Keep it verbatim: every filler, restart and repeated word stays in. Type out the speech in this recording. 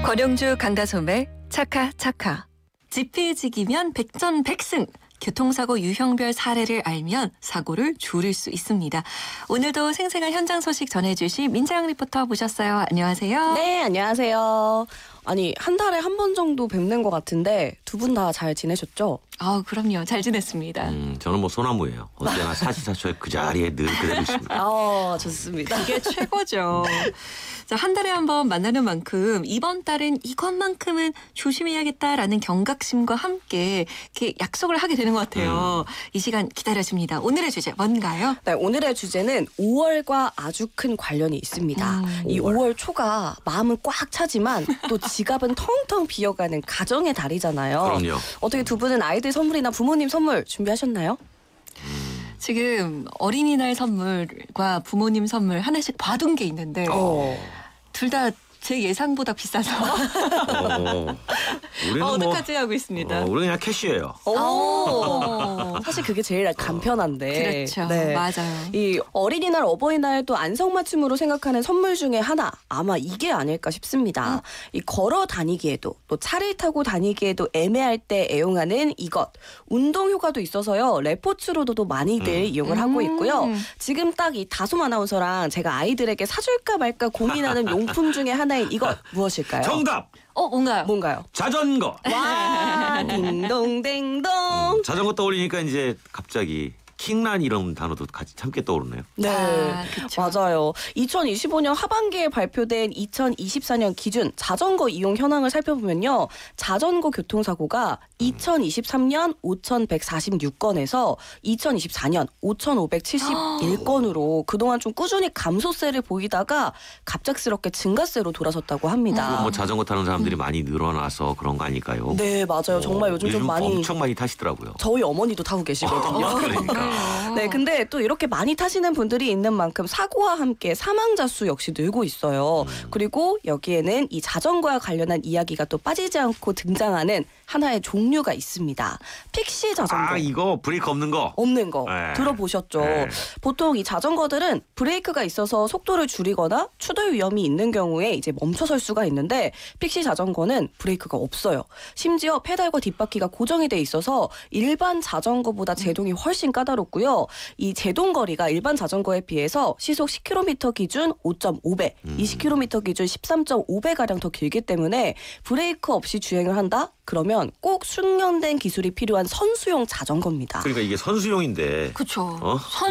권영주 강다솜의 차카차카. 지피지기면 백전백승. 교통사고 유형별 사례를 알면 사고를 줄일 수 있습니다. 오늘도 생생한 현장 소식 전해주신 민재영 리포터 모셨어요. 안녕하세요. 네, 안녕하세요. 아니, 한 달에 한 번 정도 뵙는 것 같은데 두 분 다 잘 지내셨죠? 아, 그럼요. 잘 지냈습니다. 음, 저는 뭐 소나무예요. 언제나 사시사초에 그 자리에 늘 그대로 있습니다. 아, 좋습니다. 이게 최고죠. 자, 한 달에 한 번 만나는 만큼 이번 달은 이것만큼은 조심해야겠다라는 경각심과 함께 이렇게 약속을 하게 되는 것 같아요. 음. 이 시간 기다려집니다. 오늘의 주제 뭔가요? 네, 오늘의 주제는 오월과 아주 큰 관련이 있습니다. 음, 이 오월 초가 마음은 꽉 차지만 또 지갑은 텅텅 비어가는 가정의 달이잖아요. 그럼요. 어떻게 두 분은 아이들 선물이나 부모님 선물 준비하셨나요? 지금 어린이날 선물과 부모님 선물 하나씩 봐둔 게 있는데 어. 둘 다 제 예상보다 비싸서 어, 우리는 어, 뭐 어떡하지 하고 있습니다. 어, 우리는 그냥 캐시예요. 오. 사실 그게 제일 간편한데. 그렇죠. 네. 맞아요. 이 어린이날, 어버이날 또 안성맞춤으로 생각하는 선물 중에 하나 아마 이게 아닐까 싶습니다. 음. 이 걸어 다니기에도 또 차를 타고 다니기에도 애매할 때 애용하는 이것. 운동 효과도 있어서요. 레포츠로도 많이들 음. 이용을 하고 있고요. 음. 지금 딱 이 다솜 아나운서랑 제가 아이들에게 사줄까 말까 고민하는 용품 중에 하나인 이것 무엇일까요? 정답! 어, 뭔가요? 뭔가요? 자전거! 와, 딩동댕동. 자전거 떠올리니까 이제 갑자기 킹란 이런 단어도 같이 함께 떠오르네요. 네, 아, 그쵸. 맞아요. 이천이십오 년 하반기에 발표된 이천이십사 년 기준 자전거 이용 현황을 살펴보면요. 자전거 교통사고가 이천이십삼 년 오천백사십육 건에서 이천이십사 년 오천오백칠십일 건으로 그동안 좀 꾸준히 감소세를 보이다가 갑작스럽게 증가세로 돌아섰다고 합니다. 뭐 자전거 타는 사람들이 많이 늘어나서 그런 거 아닐까요? 네, 맞아요. 정말 요즘 좀 많이 엄청 많이 타시더라고요. 저희 어머니도 타고 계시거든요. 그러니까. 네, 근데 또 이렇게 많이 타시는 분들이 있는 만큼 사고와 함께 사망자 수 역시 늘고 있어요. 음. 그리고 여기에는 이 자전거와 관련한 이야기가 또 빠지지 않고 등장하는 하나의 종류가 있습니다. 픽시 자전거. 아, 이거 브레이크 없는 거. 없는 거 네. 들어보셨죠? 네. 보통 이 자전거들은 브레이크가 있어서 속도를 줄이거나 추돌 위험이 있는 경우에 이제 멈춰설 수가 있는데 픽시 자전거는 브레이크가 없어요. 심지어 페달과 뒷바퀴가 고정이 돼 있어서 일반 자전거보다 제동이 훨씬 까다롭고요. 이 제동 거리가 일반 자전거에 비해서 시속 십 킬로미터 기준 오 점 오 배, 음. 이십 킬로미터 기준 십삼 점 오 배 가량 더 길기 때문에 브레이크 없이 주행을 한다? 그러면 꼭 숙련된 기술이 필요한 선수용 자전거입니다. 그러니까 이게 선수용인데 그쵸. 어?